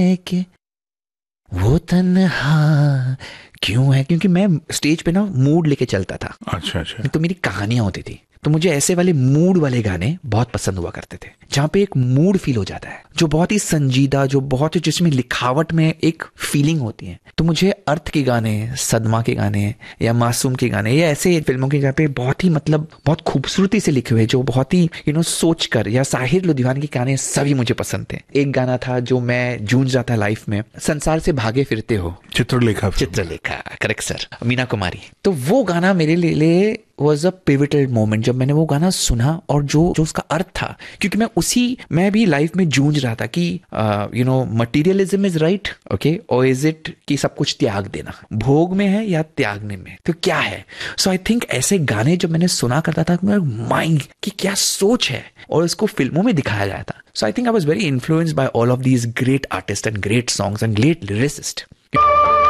कि वो तन्हा क्यों है, क्योंकि मैं स्टेज पे ना मूड लेके चलता था। अच्छा अच्छा। तो मेरी कहानियां होती थी, तो मुझे ऐसे वाले मूड वाले गाने बहुत पसंद हुआ करते थे, जहाँ पे एक मूड फील हो जाता है, जो बहुत ही संजीदा, जो बहुत ही जिसमें लिखावट में एक फीलिंग होती है। तो मुझे अर्थ के गाने, सदमा के गाने या मासूम के गाने या ऐसे फिल्मों के जहाँ पे बहुत ही मतलब बहुत खूबसूरती से लिखे हुए, जो बहुत ही सोच कर, या साहिर लुधियाना के गाने सभी मुझे पसंद थे। एक गाना था जो मैं जूझ रहा था लाइफ में, संसार से भागे फिरते हो, चित्रलेखा। Chitralekha, correct sir, Meena Kumari. तो वो गाना मेरे लिए वॉज अ पिवटल मोमेंट, जब मैंने वो गाना सुना और जो उसका अर्थ था, क्योंकि मैं भी लाइफ में जूझ रहा था कि मटीरियलिज्म इज राइट, ओके, और इज इट कि सब कुछ त्याग देना, भोग में है या त्यागने में, तो क्या है। सो आई थिंक ऐसे गाने जब मैंने सुना करता था, माइंड की क्या सोच है, और इसको फिल्मों में दिखाया जाता। सो I think I was very influenced by all of these great artist and great songs and great lyricist.